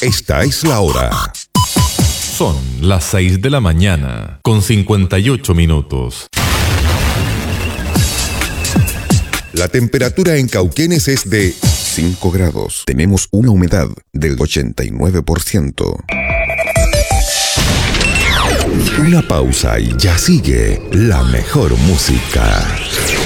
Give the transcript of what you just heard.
Esta es la hora. Son las 6 de la mañana, con 58 minutos. La temperatura en Cauquenes es de 5 grados. Tenemos una humedad del 89%. Una pausa y ya sigue la mejor música.